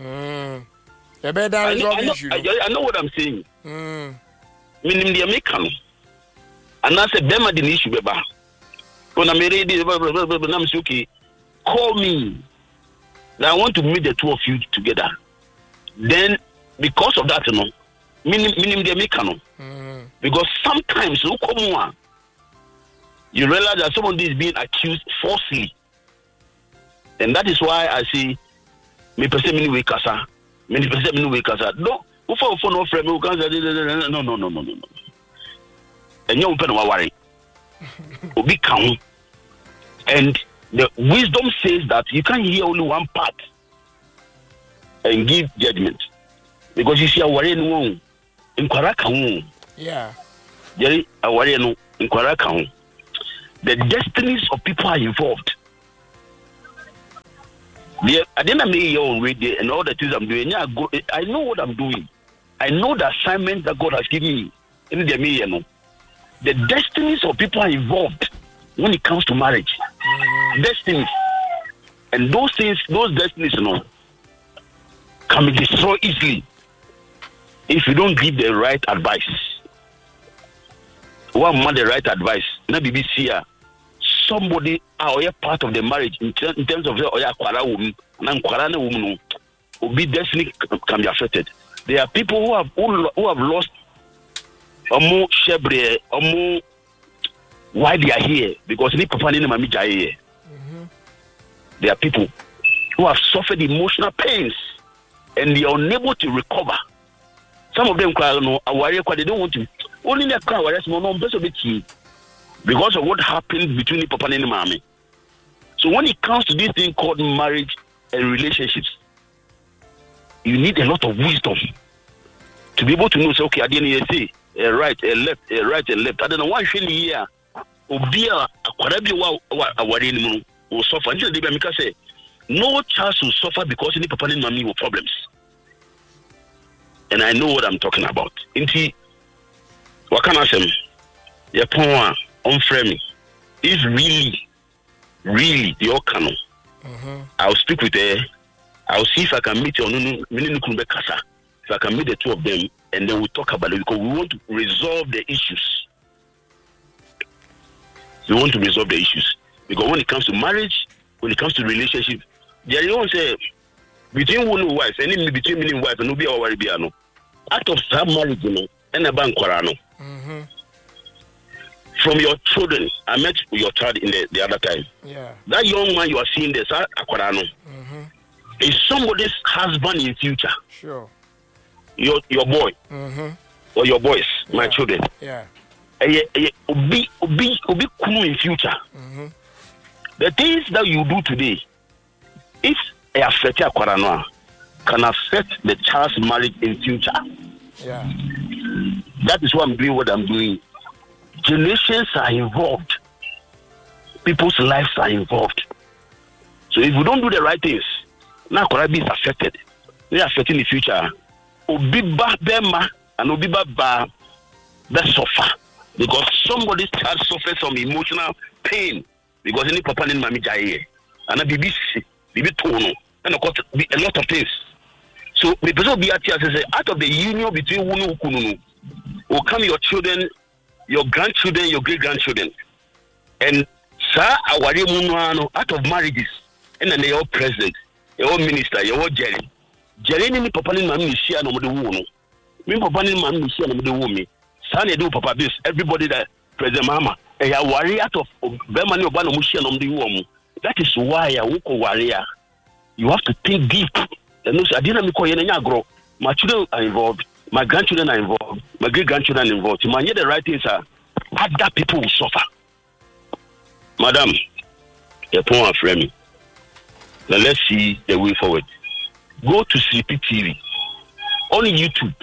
Speaker 5: I know what I'm saying. Meaning the American. And I said, Bema didn't issue beba. When I'm ready, okay, call me. I want to meet the two of you together. Then, because of that, you know, meaning the American. Because sometimes, you realize that somebody is being accused falsely. And that is why I say, me person many way kasa. Many person many way kasa. No, for no friend who can say no. And you open our worry. Obi count. And the wisdom says that you can't hear only one part and give judgment. Because you see a worry no in Kwaraka.
Speaker 1: Yeah.
Speaker 5: Jerry, a worry no in Kwaraka. The destinies of people are involved. I didn't make your own radio and all the things I'm doing. I know what I'm doing. I know the assignment that God has given me. In the destinies of people are involved when it comes to marriage. Destinies. And those things, those destinies, can be destroyed easily if you don't give the right advice, one man the right advice, na BBC somebody are part of the marriage in terms of the kwara woman and kwara na woman will be destiny can be affected. There are people who have lost more shebre more why they are here because ni papa ni mami jaye. There are people who have suffered emotional pains and they are unable to recover. Some of them cry no they don't want to only they cry because of what happened between the papa and the mommy. So when it comes to this thing called marriage and relationships, you need a lot of wisdom to be able to know. Say, okay, I didn't say a right, a left, a right, and left. I don't know why she here. Obia, will suffer. Until they make say, no child will suffer because any papa and mommy will problems. And I know what I'm talking about. Inti, what can I say? Your power on framing. If really your canon, I'll speak with her. I'll see if I can meet you on Kasa. If I can meet the two of them, and then we'll talk about it because we want to resolve the issues. We want to resolve the issues because when it comes to marriage, when it comes to relationship, there you don't say between one and wife, and between me and wife, and no be our Waribiano. Out of that marriage, you know, and a bank quarano. From your children, I met your child in the other time. Yeah. That young man you are seeing there, sir, Aquarano, is somebody's husband in future. Sure. Your boy, or your boys, my children. Yeah. Be cool in future. The things that you do today, if they affect Aquarano, can affect the child's marriage in future. Yeah. That is why I'm doing what I'm doing. Generations are involved. People's lives are involved. So if we don't do the right things, now Korabi is affected. We are affecting the future. Obiba Bema and Obiba Ba that suffer. Because somebody's child suffers some emotional pain. Because any papa and mommy jaye. And a BBC, Tono, and of course a lot of things. So the person be out of the union between Wunu and Kununu will come your children, your grandchildren, your great grandchildren. And sir, our out of marriages, and then they all president, your own minister, your own Jerry. Jerry ni papa ni mami share no the woman. Me papa ni mami share no the woman. Son do papa this. Everybody that president mama. And you worry out of Bema ni obano share no the woman. That is why I woko warrior. You have to think deep. And no, I didn't call you grow. My children are involved. My grandchildren are involved. My great grandchildren are involved. Man, the right things are other people will suffer. Madam, your point of framing. Now let's see the way forward. Go to CP TV on YouTube.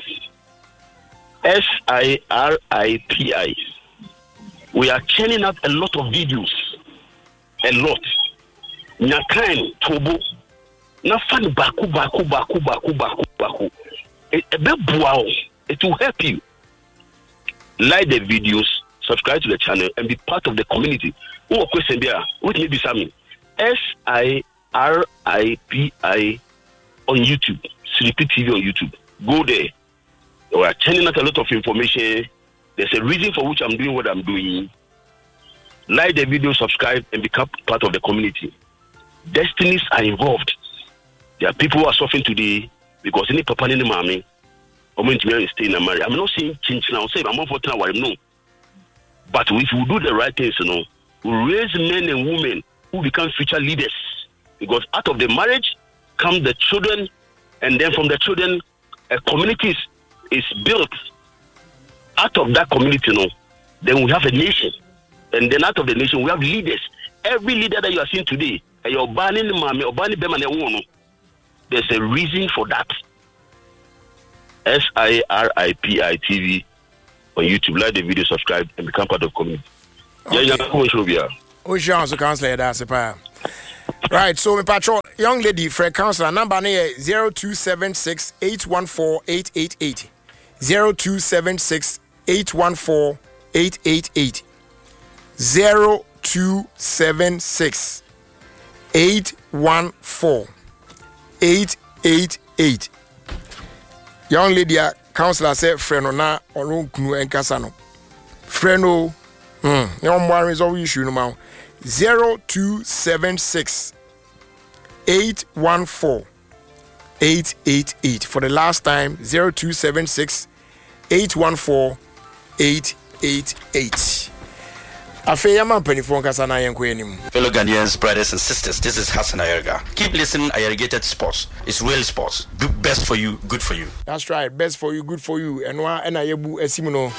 Speaker 5: SIRIPI. We are churning out a lot of videos. A lot. Nyakain Tobo. Na fan baku. It will help you. Like the videos, subscribe to the channel, and be part of the community. Who question there? What may be something? SIRIPI on YouTube. Sleepy TV on YouTube. Go there. We are churning out a lot of information. There's a reason for which I'm doing what I'm doing. Like the video, subscribe, and become part of the community. Destinies are involved. There are people who are suffering today because any papa and any mommy are going to stay in a marriage. I'm not saying change now. Say I'm not for no. But if we do the right things, we raise men and women who become future leaders. Because out of the marriage come the children, and then from the children, a community is built. Out of that community, then we have a nation, and then out of the nation we have leaders. Every leader that you are seeing today, you're banning mommy or banning them and they there's a reason for that. SIRIPI TV on YouTube. Like the video, subscribe, and become part of the community.
Speaker 1: Right, so my patrol, young lady, Fred Counselor, number 0276 814 888. 0276 814 888. 0276 814 888. Young lady, councillor say friend no na ono kunu enkasa no friend no no more resolve issue no ma 0276 814 888 for the last time 0276 814 888.
Speaker 6: Fellow Ghanaians, brothers and sisters, this is Hassan Ayerga. Keep listening, Ayergated Sports. It's real sports. Best for you, good for you.
Speaker 1: That's right, best for you, good for you. And Ayebu Esimono.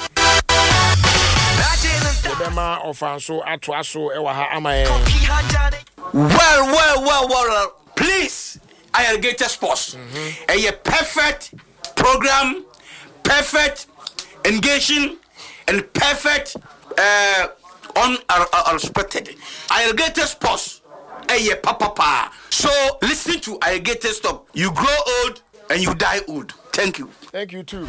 Speaker 6: Well. Please, Ayergated Sports. A perfect program, perfect engaging, and perfect unexpected. Ayergated Sports. Papa. So listen to Ayergated Stop. You grow old and you die old. Thank you.
Speaker 1: Thank you too.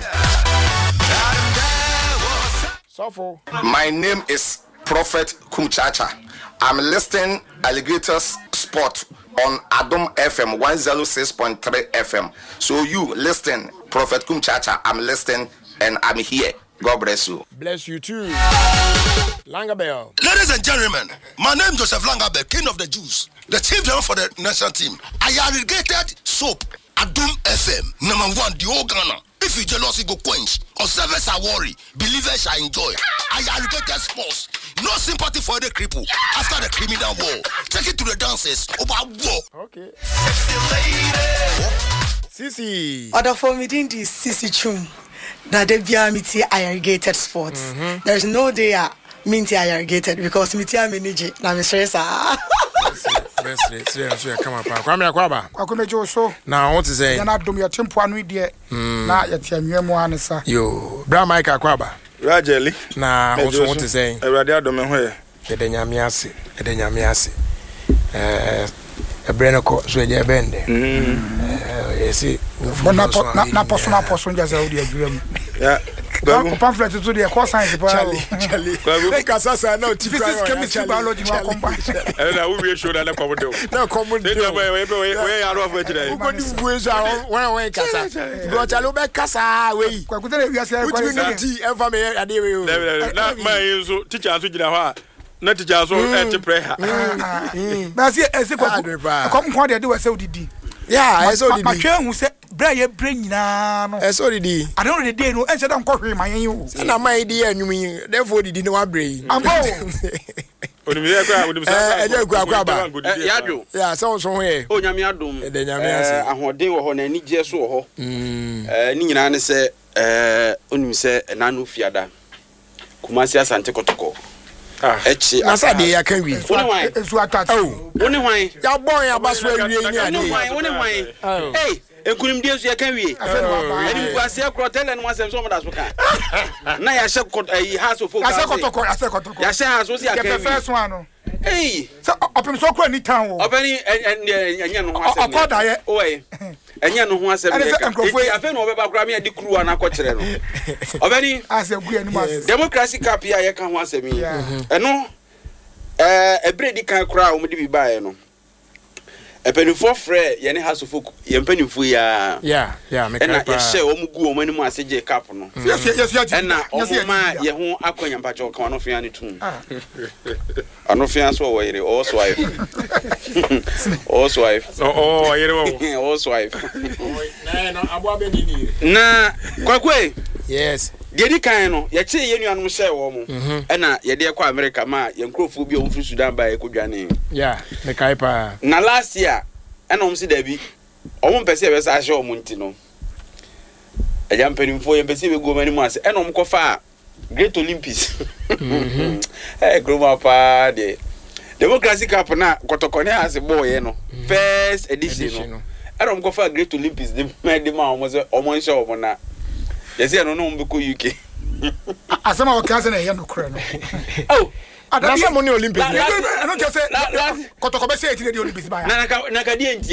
Speaker 1: Sofo.
Speaker 7: My name is Prophet Kumchacha. I'm listening Alligators Sport on Adom FM 106.3 FM. So you listen, Prophet Kumchacha. I'm listening and I'm here. God bless you.
Speaker 1: Bless you too. Langabell.
Speaker 8: Ladies and gentlemen, my name is Joseph Langabell, King of the Jews, the chief driver for the national team. Ayergated soap, Adom FM, #1, the whole Ghana. If you jealousy go quench, or service are worry, believers shall enjoy. Ayergated Sports. No sympathy for the cripple after the criminal war. Take it to the dances about war.
Speaker 1: Okay. Sisi.
Speaker 9: Other for me didn't Sisi Chum. That they be miti Ayergated Sports. There's no day minti Ayergated because miti manage na me stress
Speaker 1: come up. Kwame Akwaba.
Speaker 10: Akomejo so.
Speaker 1: Now what is say?
Speaker 10: Na dom ya tempo anu die. Na ya tianwemu anesa.
Speaker 1: Yo, Bra Mike Akwaba.
Speaker 11: Rajeli.
Speaker 1: Na also what is saying?
Speaker 11: Erade adome ho ye.
Speaker 1: Edanyame ase. Ebreno ko so eje bende. Yesi.
Speaker 10: Na poso nja za odi adwuram.
Speaker 11: Ya.
Speaker 10: Babu pamphlet to the course science pa.
Speaker 1: Charlie. Make asasa na oti
Speaker 10: physics chemistry biology wa komba.
Speaker 11: Na we show na komodo.
Speaker 1: Na komodo.
Speaker 11: We are off with today.
Speaker 1: We go do bues when kasa. Go chalo be kasa we.
Speaker 10: Kwa kutele wi ase
Speaker 1: kwa ni ever me ade we.
Speaker 11: Na my so teacher so gina ho a na teacher so et prayer.
Speaker 10: Na see ese kwa kom kwa de we say odidi.
Speaker 1: Yeah, I saw the
Speaker 10: ma twa hu se bra ye bra nyina no.
Speaker 1: I saw the day.
Speaker 10: I don't know the day no ense da nkɔhwe ma yen yo.
Speaker 1: Na my day anwumi therefore the day no wa bra yi.
Speaker 10: Ambo.
Speaker 11: Onimire kwa
Speaker 1: eje kwa aba.
Speaker 5: Yadwo.
Speaker 1: Yeah, so here.
Speaker 5: O nyame adom.
Speaker 1: De nyame ase.
Speaker 5: Ahoden wo ho na ani gye so wo ho. Ni nyina ne se onim se nanu fiada. Kumasi Asante Kotoko. Echi
Speaker 1: asa de ya kan wi.
Speaker 5: Woni hwan?
Speaker 10: Esu atatu.
Speaker 5: Woni hwan?
Speaker 1: Ya bon ya baso awie ni ade.
Speaker 5: Woni hwan? Hey, enkunim die so ya kan wi. Eni kwase akrotele no asem so mo da so kan. Na ya hye house of folk.
Speaker 10: Ase Kotoko.
Speaker 5: Ya hye house so ya kan wi.
Speaker 10: Ya first one no.
Speaker 5: Hey,
Speaker 10: so opim so kura ni town wo.
Speaker 5: Obani enya no ho asem.
Speaker 10: Okoda ye.
Speaker 5: Oye. Enya no ho asem ye ka. Afa no obeba kura me adi kruwa na akɔkyere no. Obani
Speaker 10: ase gu ani mas.
Speaker 5: Democracy cap ya ye ka ho asem yi. Eno ebredi kan kura o mudi bi baaye no. Epenifo frɛ ye ne hasofo ye mpanifo ya.
Speaker 1: Yeah, me ka pa.
Speaker 5: Ena ye hye o mu gu o mani mu asegye cap no.
Speaker 10: Yes.
Speaker 5: Ena o ma ye ho akonya mpacho kan no fia ne tum. Anofia so wo yire also wife. Also wife.
Speaker 11: Oh, yire wo.
Speaker 5: Also wife.
Speaker 1: Na abo be ni.
Speaker 5: Na kwakwe.
Speaker 1: Yes.
Speaker 5: De di kan no ye che ye nuanom hye wo mo. Ena ye de kwa America ma ye nkrofo bi o mfiri Sudan ba ye kodwane.
Speaker 1: Yeah, me kai pa.
Speaker 5: Na last year ena om si da bi. Om pese be sa hye o mo nti no. Eja mpanimfo ye pese be go mani mu ase. Ena om kofa Great Olympics. Groma pa de Democracy Cup na Kotoko ne ase boy no. First edition no. Ena go for Great Olympics de ma omo se omo nse omo na. Yesi no mbe ko UK.
Speaker 10: Asema o kanse na ye no kure no.
Speaker 5: Oh,
Speaker 1: na some money Olympics.
Speaker 10: I don't just say Kotoko be say it the Olympics ba ya.
Speaker 5: Na ka die nti